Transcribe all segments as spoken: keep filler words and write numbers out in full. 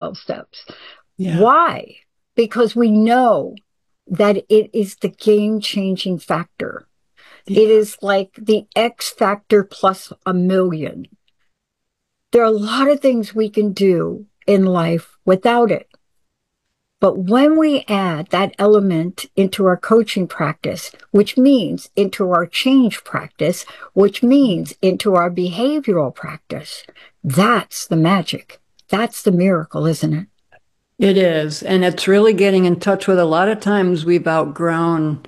twelve steps. Yeah. Why? Because we know that it is the game-changing factor. Yeah. It is like the X factor plus a million. There are a lot of things we can do in life without it. But when we add that element into our coaching practice, which means into our change practice, which means into our behavioral practice, that's the magic. That's the miracle, isn't it? It is. And it's really getting in touch with, a lot of times we've outgrown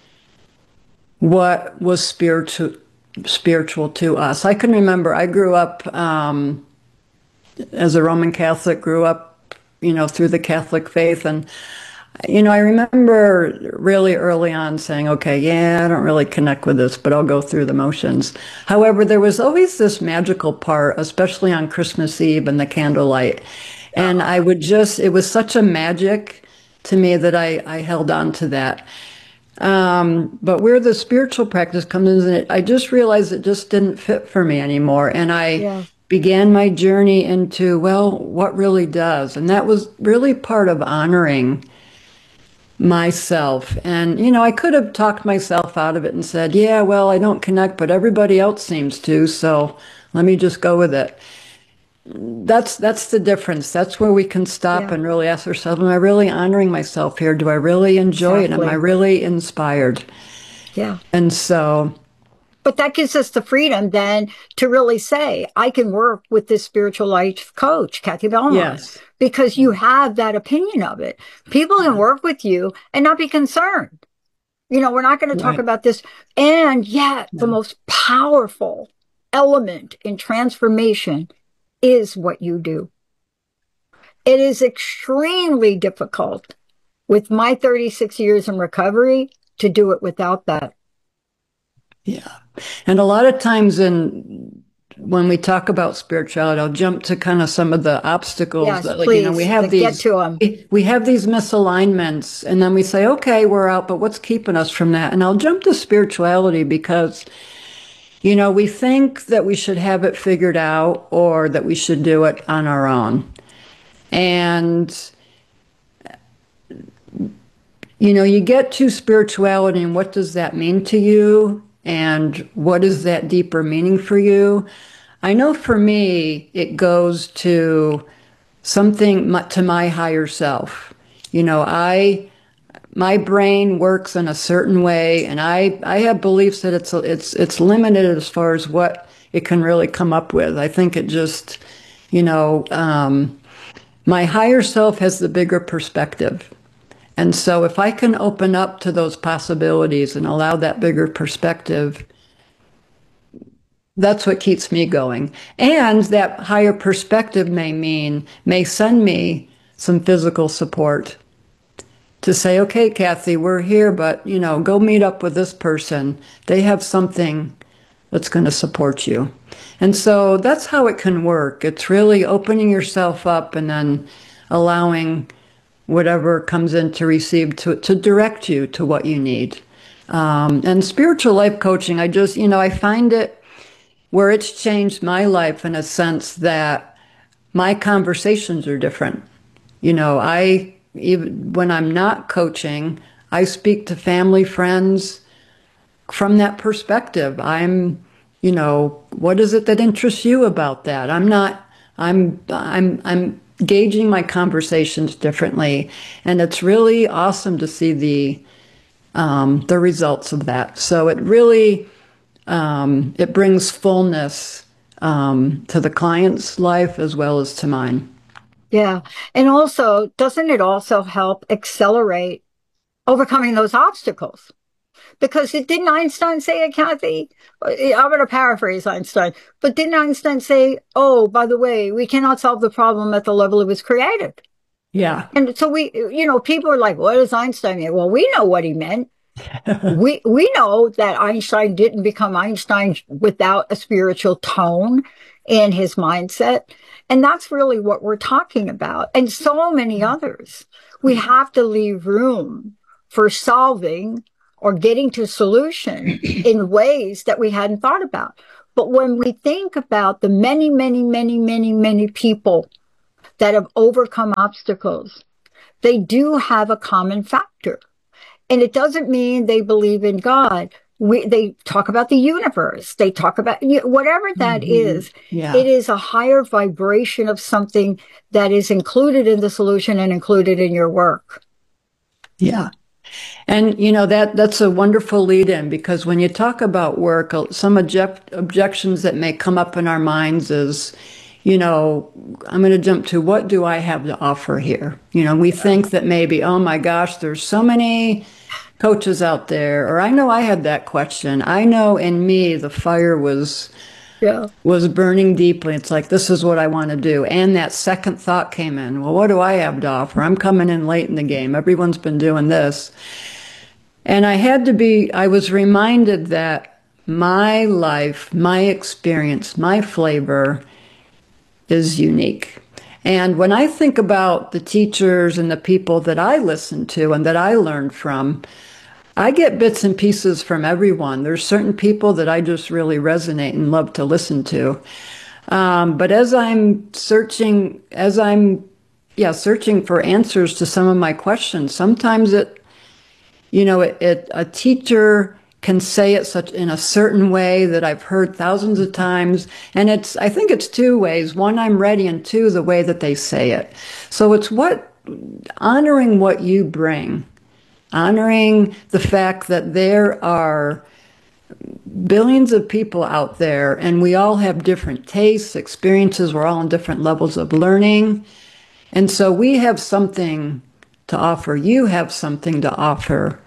what was spiritual spiritual to us. I can remember I grew up um, as a Roman Catholic, grew up, you know, through the Catholic faith. And, you know, I remember really early on saying, okay, yeah, I don't really connect with this, but I'll go through the motions. However, there was always this magical part, especially on Christmas Eve and the candlelight. And I would just, it was such a magic to me that I, I held on to that. Um, but where the spiritual practice comes in, I just realized it just didn't fit for me anymore. And I Yeah. began my journey into, well, what really does? And that was really part of honoring myself. And, you know, I could have talked myself out of it and said, yeah, well, I don't connect, but everybody else seems to, so let me just go with it. That's that's the difference. That's where we can stop Yeah. and really ask ourselves, am I really honoring myself here? Do I really enjoy it? Am I Exactly. really inspired? Yeah. And so, But that gives us the freedom then to really say, I can work with this spiritual life coach, Kathy Belmont, yes. because you have that opinion of it. People can work with you and not be concerned. You know, we're not going to talk Right. about this. And yet, the Yeah. most powerful element in transformation is what you do. It is extremely difficult with my thirty-six years in recovery to do it without that. Yeah. And a lot of times in when we talk about spirituality, I'll jump to kind of some of the obstacles Yes, that, like, you know, we please have get these, to them. we have these misalignments, and then we say, okay, we're out, but what's keeping us from that? And I'll jump to spirituality because, you know, we think that we should have it figured out or that we should do it on our own. And, you know, you get to spirituality and what does that mean to you? And what is that deeper meaning for you? I know for me, it goes to something to my higher self. You know, I, my brain works in a certain way, and I, I have beliefs that it's, it's, it's limited as far as what it can really come up with. I think it just, you know, um, my higher self has the bigger perspective. And so if I can open up to those possibilities and allow that bigger perspective, that's what keeps me going. And that higher perspective may mean, may send me some physical support to say, okay, Kathy, we're here, but, you know, go meet up with this person. They have something that's going to support you. And so that's how it can work. It's really opening yourself up and then allowing whatever comes in to receive to, to direct you to what you need. Um, and spiritual life coaching, I just, you know, I find it where it's changed my life in a sense that my conversations are different. You know, I, even when I'm not coaching, I speak to family, friends from that perspective. I'm, you know, what is it that interests you about that? I'm not, I'm, I'm, I'm gauging my conversations differently. And it's really awesome to see the, um, the results of that. So it really, um, it brings fullness, um, to the client's life as well as to mine. Yeah. And also, doesn't it also help accelerate overcoming those obstacles? Because it didn't Einstein say it, Kathy? I'm going to paraphrase Einstein, but didn't Einstein say, oh, by the way, we cannot solve the problem at the level it was created? Yeah. And so we, you know, people are like, what does Einstein mean? Well, we know what he meant. we we know that Einstein didn't become Einstein without a spiritual tone in his mindset. And that's really what we're talking about. And so many others. We have to leave room for solving or getting to solution in ways that we hadn't thought about. But when we think about the many, many, many, many, many people that have overcome obstacles, they do have a common factor. And it doesn't mean they believe in God. We, they talk about the universe. They talk about whatever that mm-hmm. is. Yeah. It is a higher vibration of something that is included in the solution and included in your work. Yeah. And, you know, that that's a wonderful lead in, because when you talk about work, some object, objections that may come up in our minds is, you know, I'm going to jump to, what do I have to offer here? You know, we think that maybe, oh my gosh, there's so many coaches out there, or I know I had that question. I know in me, the fire was, yeah. was burning deeply. It's like, this is what I want to do. And that second thought came in, well, what do I have to offer? I'm coming in late in the game. Everyone's been doing this. And I had to be, I was reminded that my life, my experience, my flavor is unique. And when I think about the teachers and the people that I listen to and that I learned from, I get bits and pieces from everyone. There's certain people that I just really resonate and love to listen to. Um, but as I'm searching, as I'm, yeah, searching for answers to some of my questions, sometimes it, you know, it, it a teacher can say it such in a certain way that I've heard thousands of times. And it's, I think it's two ways. One, I'm ready, and two, the way that they say it. So it's what, honoring what you bring, honoring the fact that there are billions of people out there, and we all have different tastes, experiences. We're all on different levels of learning. And so we have something to offer. You have something to offer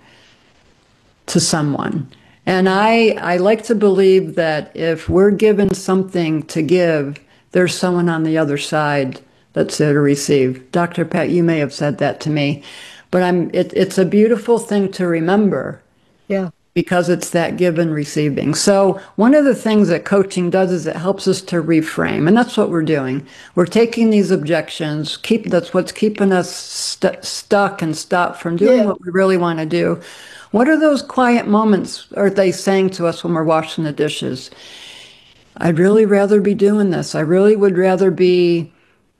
to someone. And I, I like to believe that if we're given something to give, there's someone on the other side that's there to receive. Doctor Pat, you may have said that to me, but I'm, it, it's a beautiful thing to remember. Yeah. Because it's that give and receiving. So one of the things that coaching does is it helps us to reframe, and that's what we're doing. We're taking these objections, keep, that's what's keeping us st stuck and stopped from doing yeah. what we really want to do. What are those quiet moments are they saying to us when we're washing the dishes? I'd really rather be doing this. I really would rather be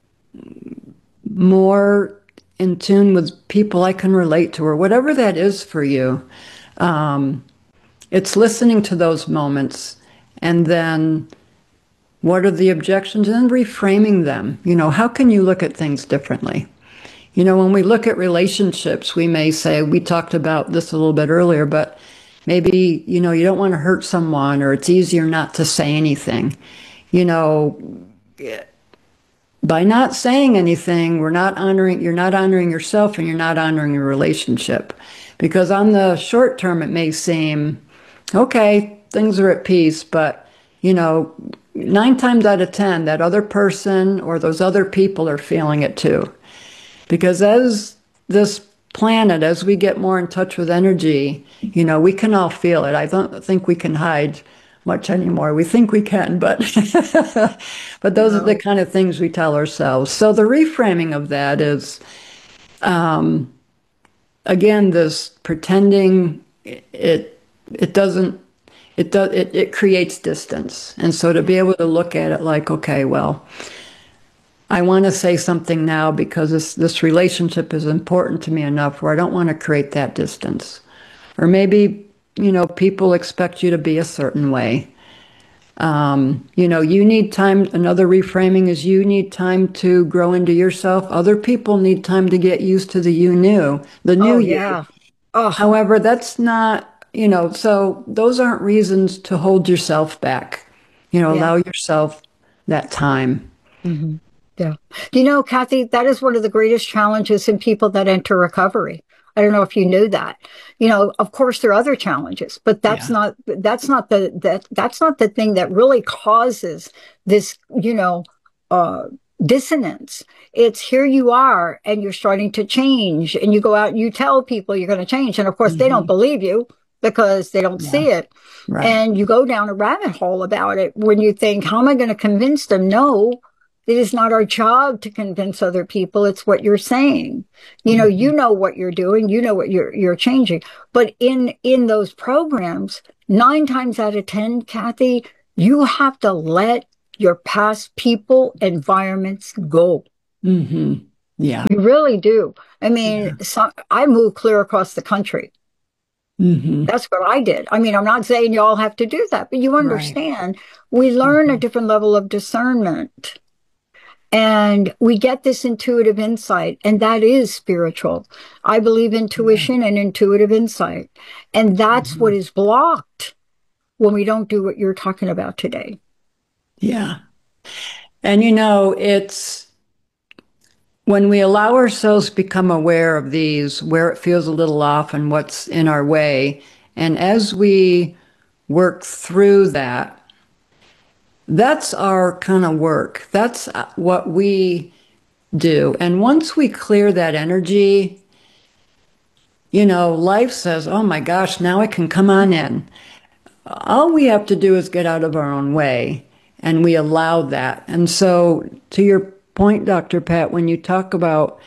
more in tune with people I can relate to, or whatever that is for you. Um, it's listening to those moments, and then what are the objections, and reframing them. You know, how can you look at things differently? You know, when we look at relationships, we may say, we talked about this a little bit earlier, but maybe, you know, you don't want to hurt someone, or it's easier not to say anything. You know, by not saying anything, we're not honoring, you're not honoring yourself, and you're not honoring your relationship. Because on the short term, it may seem, okay, things are at peace, but, you know, nine times out of ten, that other person or those other people are feeling it too. Because as this planet, as we get more in touch with energy, you know, we can all feel it. I don't think we can hide much anymore. We think we can, but but those no. are the kind of things we tell ourselves. So the reframing of that is, um, again, this pretending it it doesn't it does it, it creates distance. And so to be able to look at it like, okay, well, I want to say something now because this this relationship is important to me enough where I don't want to create that distance. Or maybe, you know, people expect you to be a certain way. Um, you know, you need time. Another reframing is you need time to grow into yourself. Other people need time to get used to the you new, the new oh, you. Yeah. Oh. However, that's not, you know, so those aren't reasons to hold yourself back. You know, yeah. allow yourself that time. Mm-hmm. Yeah. You know, Kathy, that is one of the greatest challenges in people that enter recovery. I don't know if you knew that. You know, of course there are other challenges, but that's yeah. not, that's not the, that, that's not the thing that really causes this, you know, uh, dissonance. It's here you are and you're starting to change, and you go out and you tell people you're going to change. And of course mm-hmm. they don't believe you because they don't yeah. see it. Right. And you go down a rabbit hole about it when you think, how am I going to convince them? No. It is not our job to convince other people. It's what you're saying. You know, mm-hmm. you know what you're doing. You know what you're, you're changing. But in, in those programs, nine times out of ten, Kathy, you have to let your past people, environments go. Mm-hmm. Yeah. You really do. I mean, Yeah. so, I moved clear across the country. Mm-hmm. That's what I did. I mean, I'm not saying you all have to do that, but you Right. understand. We learn a Mm-hmm. different level of discernment and we get this intuitive insight, and that is spiritual. I believe Yeah. intuition and intuitive insight. And that's Mm-hmm. what is blocked when we don't do what you're talking about today. Yeah. And you know, it's when we allow ourselves to become aware of these, where it feels a little off and what's in our way, and as we work through that, that's our kind of work. That's what we do. And once we clear that energy, you know, life says, oh my gosh, now I can come on in. All we have to do is get out of our own way, and we allow that. And so, to your point, Doctor Pat, when you talk about,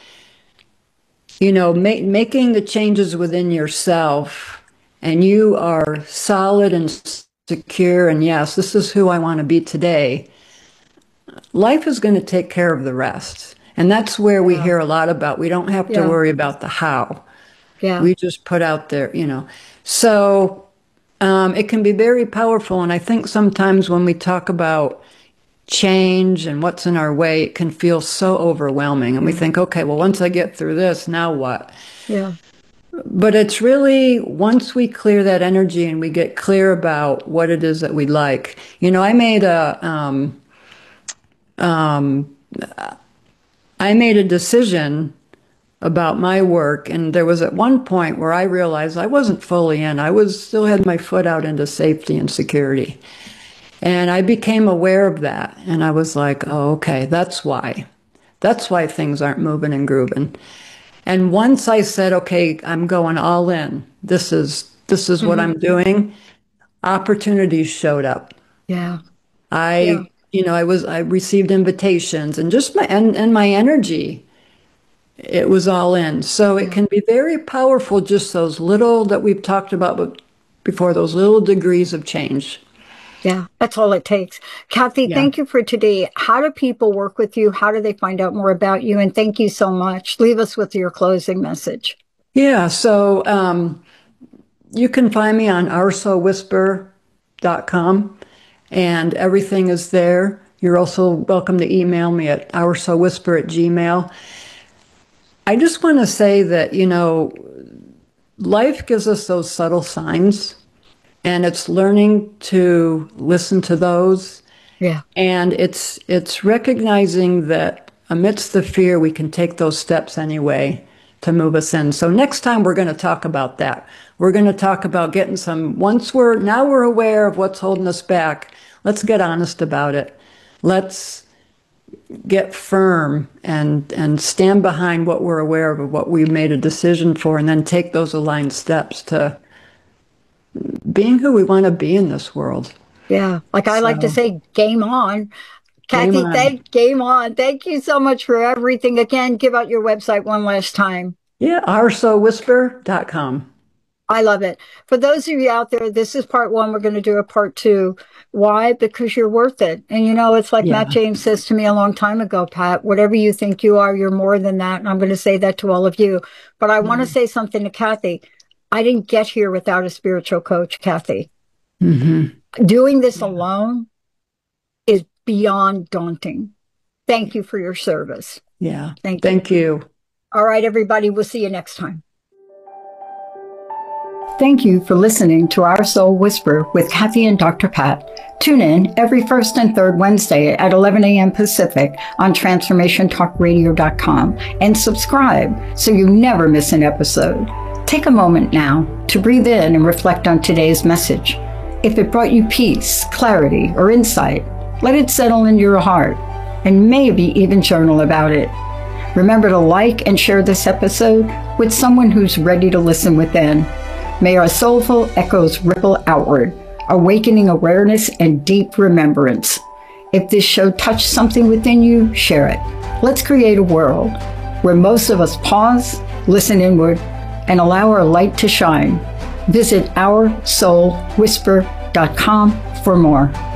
you know, ma- making the changes within yourself, and you are solid and secure, and yes, this is who I want to be today, life is going to take care of the rest. And that's where we Yeah. hear a lot about, we don't have to Yeah. worry about the how. Yeah. We just put out there, you know. So um, it can be very powerful. And I think sometimes when we talk about change and what's in our way, it can feel so overwhelming. And we think, okay, well, once I get through this, now what? Yeah. But it's really once we clear that energy and we get clear about what it is that we like. You know, I made a, um, um, I made a decision about my work, and there was at one point where I realized I wasn't fully in. I was still had my foot out into safety and security. And I became aware of that, and I was like, oh, okay, that's why. That's why things aren't moving and grooving. And once I said, okay, I'm going all in. This is this is what Mm-hmm. I'm doing. Opportunities showed up. Yeah. Yeah. I, you know, I was I received invitations, and just my and, and my energy, it was all in. So it Yeah. can be very powerful, just those little that we've talked about before, those little degrees of change. Yeah, that's all it takes. Kathy, Yeah. thank you for today. How do people work with you? How do they find out more about you? And thank you so much. Leave us with your closing message. Yeah. So um, you can find me on our soul whisper dot com, and everything is there. You're also welcome to email me at our soul whisper at gmail. I just want to say that, you know, life gives us those subtle signs, and it's learning to listen to those. Yeah. And it's it's recognizing that amidst the fear, we can take those steps anyway to move us in. So next time we're going to talk about that. We're going to talk about getting some, once we're, now we're aware of what's holding us back, let's get honest about it. Let's get firm and and stand behind what we're aware of, what we made a decision for, and then take those aligned steps to being who we want to be in this world. Yeah. Like I like to So, say, game on. game Kathy, on. thank game on. Thank you so much for everything. Again, give out your website one last time. Yeah, our soul whisper dot com. I love it. For those of you out there, this is part one. We're going to do a part two. Why? Because you're worth it. And you know, it's like Yeah. Matt James says to me a long time ago, Pat, whatever you think you are, you're more than that. And I'm going to say that to all of you. But I want to say something to Kathy. I didn't get here without a spiritual coach, Kathy. Mm-hmm. Doing this alone is beyond daunting. Thank you for your service. Yeah. Thank you. Thank you. All right, everybody. We'll see you next time. Thank you for listening to Our Soul Whisper with Kathy and Doctor Pat. Tune in every first and third Wednesday at eleven a.m. Pacific on transformation talk radio dot com and subscribe so you never miss an episode. Take a moment now to breathe in and reflect on today's message. If it brought you peace, clarity, or insight, let it settle in your heart and maybe even journal about it. Remember to like and share this episode with someone who's ready to listen within. May our soulful echoes ripple outward, awakening awareness and deep remembrance. If this show touched something within you, share it. Let's create a world where most of us pause, listen inward, and allow our light to shine. Visit our soul whisper dot com for more.